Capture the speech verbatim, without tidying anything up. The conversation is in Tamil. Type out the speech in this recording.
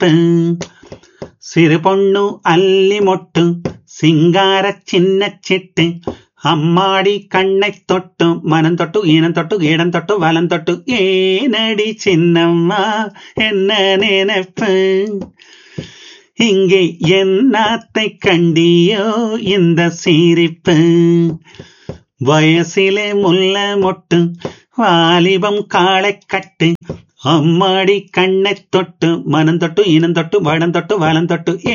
நினைப்பு. சிறு பொண்ணு அல்லி மொட்டு சிங்கார சின்ன சிட்டு அம்மாடி கண்ணை தொட்டு மனம் தொட்டு ஈனம் தொட்டு இடம் தொட்டு வலம் தொட்டு ஏனடி சின்னம்மா என்ன நினைப்பு. இங்கே என்னத்தை கண்டியோ இந்த சிரிப்பு. வயசிலே முல்ல மொட்டு வாலிபம் காளை கட்டு அம்மாடி கண்ணை தொட்டு மனம் தொட்டு இனம் தொட்டு வடம் தொட்டு வலம் தொட்டு